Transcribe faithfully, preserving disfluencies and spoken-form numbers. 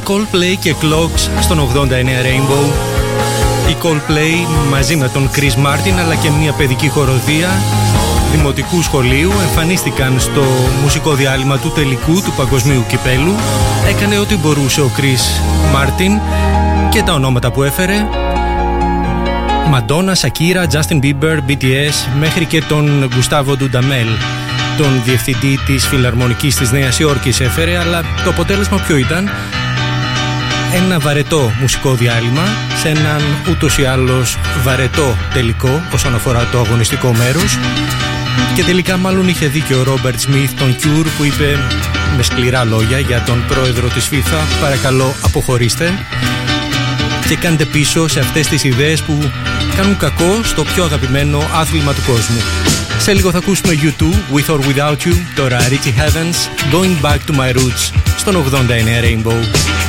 Coldplay και Clocks στον ογδόντα εννέα Rainbow. Η Coldplay μαζί με τον Chris Martin αλλά και μια παιδική χοροδία δημοτικού σχολείου εμφανίστηκαν στο μουσικό διάλειμμα του τελικού του παγκοσμίου κυπέλου. Έκανε ό,τι μπορούσε ο Chris Martin και τα ονόματα που έφερε: Madonna, Shakira, Justin Bieber, μπι τι ες, μέχρι και τον Gustavo Dudamel, τον διευθυντή της Φιλαρμονικής της Νέας Υόρκης έφερε. Αλλά το αποτέλεσμα ποιο ήταν? Ένα βαρετό μουσικό διάλειμμα σε έναν ούτως ή άλλως βαρετό τελικό όσον αφορά το αγωνιστικό μέρος. Και τελικά μάλλον είχε δίκιο ο Ρόμπερτ Σμιθ τον Cure που είπε με σκληρά λόγια για τον πρόεδρο της FIFA: παρακαλώ αποχωρήστε και κάντε πίσω σε αυτές τις ιδέες που κάνουν κακό στο πιο αγαπημένο άθλημα του κόσμου. Σε λίγο θα ακούσουμε γιου τού, With or Without You, τώρα Richie Havens, Going Back to My Roots στον ογδόντα εννέα Rainbow.